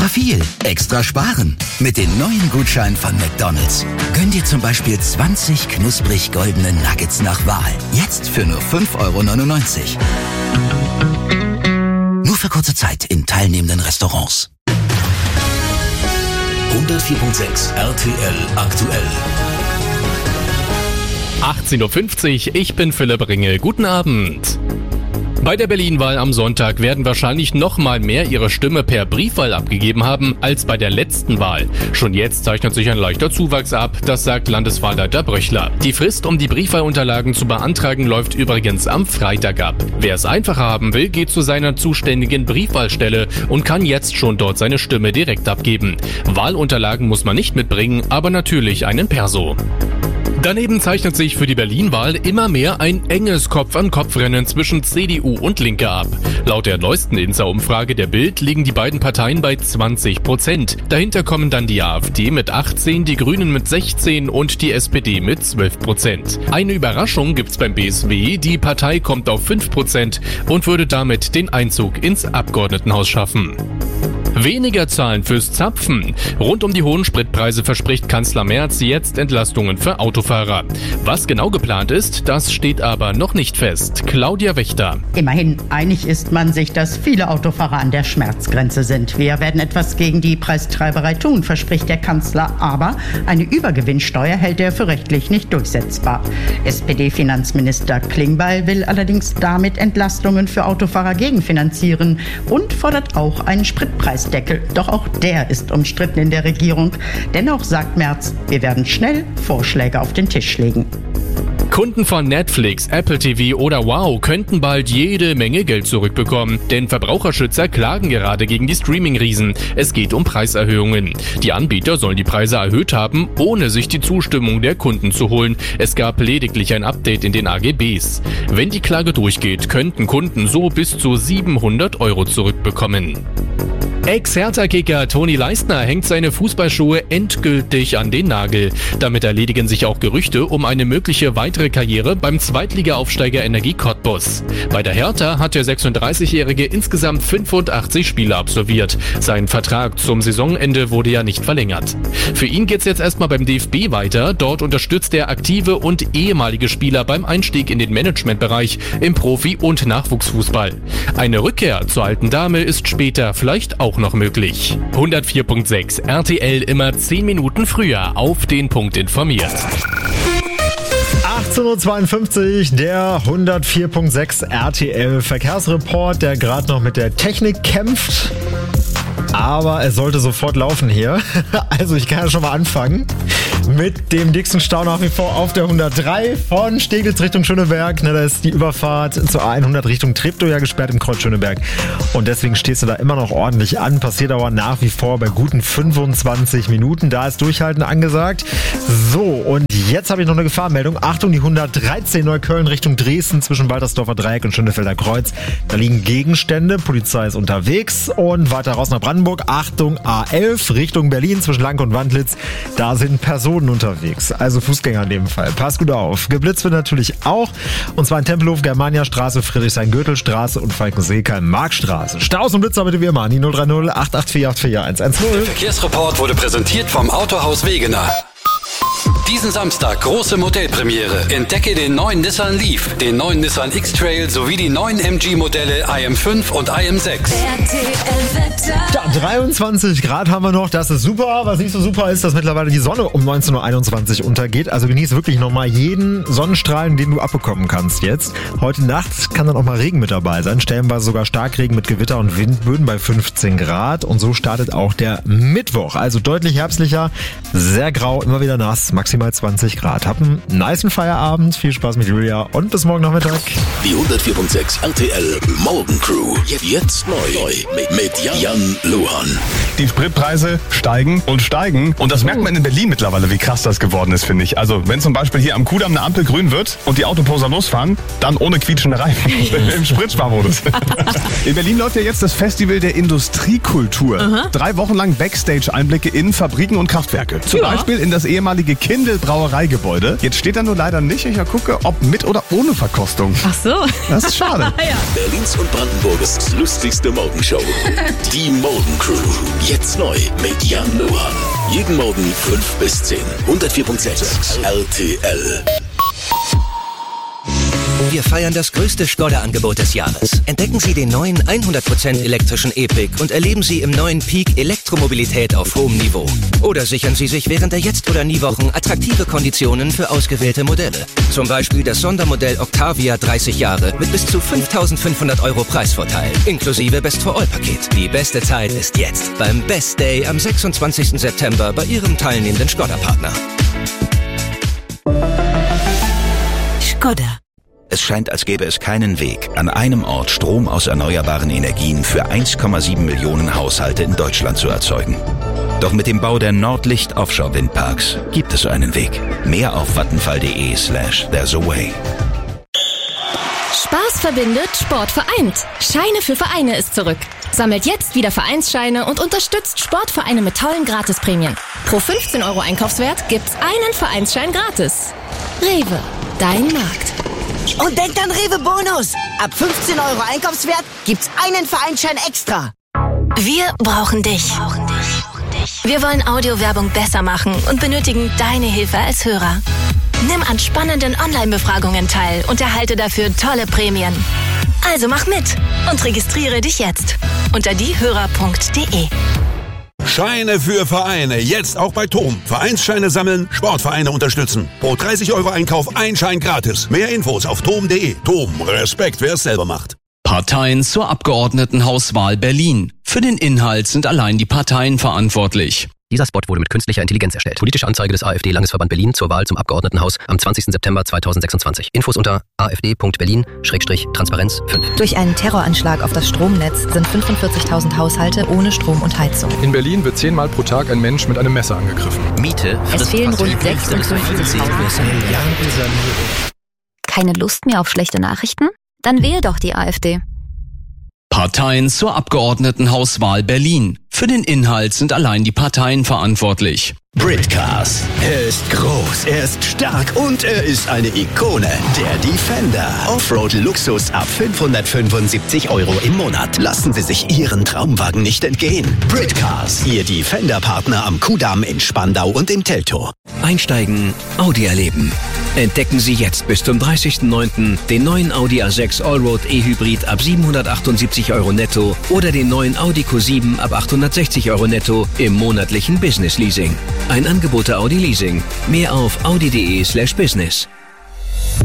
Extra viel, extra sparen. Mit den neuen Gutscheinen von McDonald's. Gönn dir zum Beispiel 20 knusprig goldene Nuggets nach Wahl. Jetzt für nur 5,99 €. Nur für kurze Zeit in teilnehmenden Restaurants. 104.6 RTL aktuell. 18:50 Uhr, ich bin Philipp Ringel. Guten Abend. Bei der Berlin-Wahl am Sonntag werden wahrscheinlich noch mal mehr ihre Stimme per Briefwahl abgegeben haben als bei der letzten Wahl. Schon jetzt zeichnet sich ein leichter Zuwachs ab, das sagt Landeswahlleiter Bröchler. Die Frist, um die Briefwahlunterlagen zu beantragen, läuft übrigens am Freitag ab. Wer es einfacher haben will, geht zu seiner zuständigen Briefwahlstelle und kann jetzt schon dort seine Stimme direkt abgeben. Wahlunterlagen muss man nicht mitbringen, aber natürlich einen Perso. Daneben zeichnet sich für die Berlin-Wahl immer mehr ein enges Kopf-an-Kopf-Rennen zwischen CDU und Linke ab. Laut der neuesten Insa-Umfrage der Bild liegen die beiden Parteien bei 20%. Dahinter kommen dann die AfD mit 18%, die Grünen mit 16% und die SPD mit 12%. Eine Überraschung gibt's beim BSW, die Partei kommt auf 5% und würde damit den Einzug ins Abgeordnetenhaus schaffen. Weniger zahlen fürs Zapfen. Rund um die hohen Spritpreise verspricht Kanzler Merz jetzt Entlastungen für Autofahrer. Was genau geplant ist, das steht aber noch nicht fest. Claudia Wächter. Immerhin einig ist man sich, dass viele Autofahrer an der Schmerzgrenze sind. Wir werden etwas gegen die Preistreiberei tun, verspricht der Kanzler. Aber eine Übergewinnsteuer hält er für rechtlich nicht durchsetzbar. SPD-Finanzminister Klingbeil will allerdings damit Entlastungen für Autofahrer gegenfinanzieren und fordert auch einen Spritpreis. Doch auch der ist umstritten in der Regierung. Dennoch sagt Merz, wir werden schnell Vorschläge auf den Tisch legen. Kunden von Netflix, Apple TV oder Wow könnten bald jede Menge Geld zurückbekommen, denn Verbraucherschützer klagen gerade gegen die Streaming-Riesen. Es geht um Preiserhöhungen. Die Anbieter sollen die Preise erhöht haben, ohne sich die Zustimmung der Kunden zu holen. Es gab lediglich ein Update in den AGBs. Wenn die Klage durchgeht, könnten Kunden so bis zu 700 € zurückbekommen. Ex-Hertha-Kicker Toni Leistner hängt seine Fußballschuhe endgültig an den Nagel. Damit erledigen sich auch Gerüchte um eine mögliche weitere Karriere beim Zweitliga-Aufsteiger Energie Cottbus. Bei der Hertha hat der 36-Jährige insgesamt 85 Spiele absolviert. Sein Vertrag zum Saisonende wurde ja nicht verlängert. Für ihn geht's jetzt erstmal beim DFB weiter. Dort unterstützt er aktive und ehemalige Spieler beim Einstieg in den Managementbereich im Profi- und Nachwuchsfußball. Eine Rückkehr zur alten Dame ist später vielleicht auch noch möglich. 104.6 RTL immer 10 Minuten früher auf den Punkt informiert. 18:52 Uhr, der 104.6 RTL Verkehrsreport, der gerade noch mit der Technik kämpft. Aber es sollte sofort laufen hier. Also ich kann ja schon mal anfangen mit dem dicksten Stau nach wie vor auf der 103 von Steglitz Richtung Schöneberg. Da ist die Überfahrt zur A100 Richtung Treptow ja gesperrt im Kreuz Schöneberg. Und deswegen stehst du da immer noch ordentlich an. Passierdauer nach wie vor bei guten 25 Minuten. Da ist Durchhalten angesagt. So, und jetzt habe ich noch eine Gefahrmeldung. Achtung, die 113 Neukölln Richtung Dresden zwischen Waltersdorfer Dreieck und Schönefelder Kreuz. Da liegen Gegenstände. Polizei ist unterwegs. Und weiter raus nach Brandenburg. Achtung, A11 Richtung Berlin zwischen Lanke und Wandlitz. Da sind Personen unterwegs, also Fußgänger in dem Fall. Pass gut auf. Geblitzt wird natürlich auch, und zwar in Tempelhof, Germaniastraße, Friedrichshain-Gürtelstraße und Falkensee-Marktstraße. Staus und Blitzer bitte wie immer, 030 884 84110. Der Verkehrsreport wurde präsentiert vom Autohaus Wegener. Diesen Samstag große Modellpremiere. Entdecke den neuen Nissan Leaf, den neuen Nissan X-Trail sowie die neuen MG-Modelle IM5 und IM6. Ja, 23 Grad haben wir noch, das ist super. Was nicht so super ist, dass mittlerweile die Sonne um 19:21 Uhr untergeht. Also genieße wirklich nochmal jeden Sonnenstrahlen, den du abbekommen kannst jetzt. Heute Nacht kann dann auch mal Regen mit dabei sein. Stellenweise sogar Starkregen mit Gewitter und Windböen bei 15 Grad. Und so startet auch der Mittwoch. Also deutlich herbstlicher, sehr grau, immer wieder nass, maximal 20 Grad. Hab einen nicen Feierabend, viel Spaß mit Julia und bis morgen Nachmittag. Die 104.6 RTL Morgencrew. Jetzt neu mit Jan Luhan. Die Spritpreise steigen und steigen. Und das merkt man in Berlin mittlerweile, wie krass das geworden ist, finde ich. Also wenn zum Beispiel hier am Kudamm eine Ampel grün wird und die Autoposer losfahren, dann ohne quietschende Reifen im Spritsparmodus. In Berlin läuft ja jetzt das Festival der Industriekultur. 3 Wochen lang Backstage-Einblicke in Fabriken und Kraftwerke. Zum Beispiel in das ehemalige Kindl-Brauereigebäude. Jetzt steht da nur leider nicht. Ich gucke, ob mit oder ohne Verkostung. Ach so. Das ist schade. Berlins und Brandenburgs lustigste Morgenshow. Die Morgen Morgencrew. Jetzt neu mit Jan Noah. Jeden Morgen 5 bis 10. 104.6 RTL. Wir feiern das größte Skoda-Angebot des Jahres. Entdecken Sie den neuen 100% elektrischen E-Pick und erleben Sie im neuen Peak Elektromobilität auf hohem Niveau. Oder sichern Sie sich während der Jetzt- oder Nie-Wochen attraktive Konditionen für ausgewählte Modelle. Zum Beispiel das Sondermodell Octavia 30 Jahre mit bis zu 5.500 € Preisvorteil, inklusive Best-for-All-Paket. Die beste Zeit ist jetzt beim Best Day am 26. September bei Ihrem teilnehmenden Skoda-Partner. Skoda. Es scheint, als gäbe es keinen Weg, an einem Ort Strom aus erneuerbaren Energien für 1,7 Millionen Haushalte in Deutschland zu erzeugen. Doch mit dem Bau der Nordlicht Offshore Windparks gibt es einen Weg. Mehr auf vattenfall.de/there's a way. Spaß verbindet, Sport vereint. Scheine für Vereine ist zurück. Sammelt jetzt wieder Vereinsscheine und unterstützt Sportvereine mit tollen Gratisprämien. Pro 15 € Einkaufswert gibt's einen Vereinsschein gratis. Rewe, dein Markt. Und denkt an Rewe Bonus. Ab 15 € Einkaufswert gibt's einen Vereinsschein extra. Wir brauchen dich. Wir wollen Audiowerbung besser machen und benötigen deine Hilfe als Hörer. Nimm an spannenden Online-Befragungen teil und erhalte dafür tolle Prämien. Also mach mit und registriere dich jetzt unter diehörer.de. Scheine für Vereine, jetzt auch bei TOM. Vereinsscheine sammeln, Sportvereine unterstützen. Pro 30 € Einkauf ein Schein gratis. Mehr Infos auf tom.de. TOM, Respekt, wer es selber macht. Parteien zur Abgeordnetenhauswahl Berlin. Für den Inhalt sind allein die Parteien verantwortlich. Dieser Spot wurde mit künstlicher Intelligenz erstellt. Politische Anzeige des AfD-Landesverband Berlin zur Wahl zum Abgeordnetenhaus am 20. September 2026. Infos unter afd.berlin/Transparenz 5. Durch einen Terroranschlag auf das Stromnetz sind 45.000 Haushalte ohne Strom und Heizung. In Berlin wird 10-mal pro Tag ein Mensch mit einem Messer angegriffen. Miete. Es fehlen rund 56.000. Keine Lust mehr auf schlechte Nachrichten? Dann wähle doch die AfD. Parteien zur Abgeordnetenhauswahl Berlin. Für den Inhalt sind allein die Parteien verantwortlich. Britcars. Er ist groß, er ist stark und er ist eine Ikone. Der Defender. Offroad-Luxus ab 575 € im Monat. Lassen Sie sich Ihren Traumwagen nicht entgehen. Britcars. Ihr Defender-Partner am Kudamm in Spandau und im Teltow. Einsteigen, Audi erleben. Entdecken Sie jetzt bis zum 30.09. den neuen Audi A6 Allroad E-Hybrid ab 778 € netto oder den neuen Audi Q7 ab 860 € netto im monatlichen Business Leasing. Ein Angebot der Audi Leasing. Mehr auf audi.de/business.